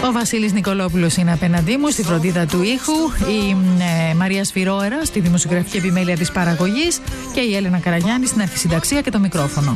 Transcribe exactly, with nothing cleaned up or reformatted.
Ο Βασίλης Νικολόπουλος είναι απέναντί μου στη φροντίδα του ήχου, η ε, Μαρία Σφυρόερα στη δημοσιογραφική επιμέλεια της παραγωγής και η Έλενα Καραγιάννη στην αρχισυνταξία και το μικρόφωνο.